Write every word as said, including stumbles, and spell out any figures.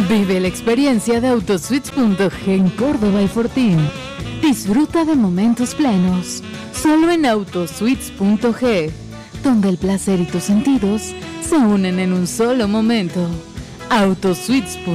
Vive la experiencia de Autosuites punto ge en Córdoba y Fortín. Disfruta de momentos plenos, solo en Autosuites punto ge, donde el placer y tus sentidos se unen en un solo momento. Autosuites.